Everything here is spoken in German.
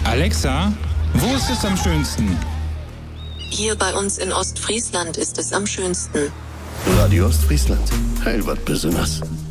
Alexa, wo ist es am schönsten? Hier bei uns in Ostfriesland ist es am schönsten. Radio Ostfriesland. Heil wat Besonderes.